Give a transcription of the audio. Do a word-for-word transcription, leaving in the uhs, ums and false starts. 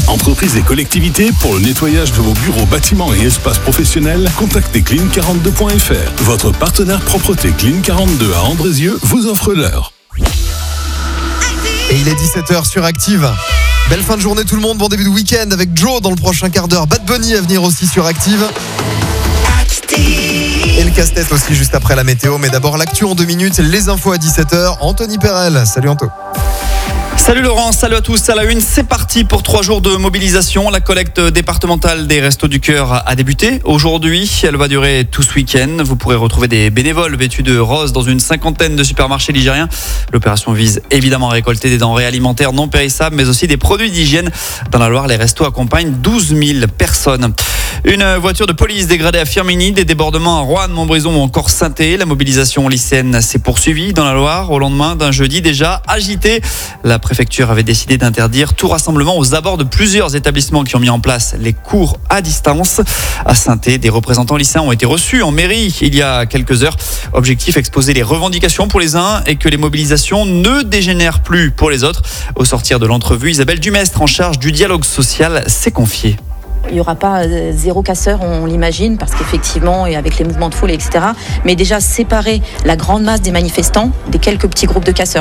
Entreprises et collectivités, pour le nettoyage de vos bureaux, bâtiments et espaces professionnels, contactez clean quarante-deux point f r. Votre partenaire propreté Clean quarante-deux à Andrézieux vous offre l'heure. Et il est dix-sept heures sur Active. Belle fin de journée tout le monde, bon début de week-end avec Joe dans le prochain quart d'heure. Bad Bunny à venir aussi sur Active. Et le casse-tête aussi juste après la météo. Mais d'abord l'actu en deux minutes, les infos à dix-sept heures. Anthony Perel, salut Anto. Salut Laurent, salut à tous. À la une, c'est parti pour trois jours de mobilisation. La collecte départementale des Restos du Cœur a débuté aujourd'hui. Elle va durer tout ce week-end. Vous pourrez retrouver des bénévoles vêtus de rose dans une cinquantaine de supermarchés ligériens. L'opération vise évidemment à récolter des denrées alimentaires non périssables, mais aussi des produits d'hygiène. Dans la Loire, les restos accompagnent douze mille personnes. Une voiture de police dégradée à Firminy, des débordements à Roanne, Montbrison ou encore Saint-Thé. La mobilisation lycéenne s'est poursuivie dans la Loire au lendemain d'un jeudi déjà agité. La préfecture avait décidé d'interdire tout rassemblement aux abords de plusieurs établissements qui ont mis en place les cours à distance. À Saint-Thé, des représentants lycéens ont été reçus en mairie il y a quelques heures. Objectif, exposer les revendications pour les uns et que les mobilisations ne dégénèrent plus pour les autres. Au sortir de l'entrevue, Isabelle Dumestre, en charge du dialogue social, s'est confiée. Il n'y aura pas zéro casseur, on l'imagine, parce qu'effectivement, et avec les mouvements de foule, et cetera. Mais déjà séparer la grande masse des manifestants des quelques petits groupes de casseurs.